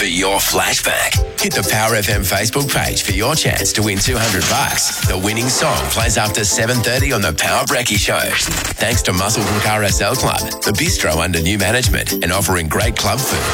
your flashback. Hit the Power FM Facebook page for your chance to win $200. The winning song plays after 7:30 on the Power Brekkie Show. Thanks to Muscle RSL Club, the bistro under new management and offering great club food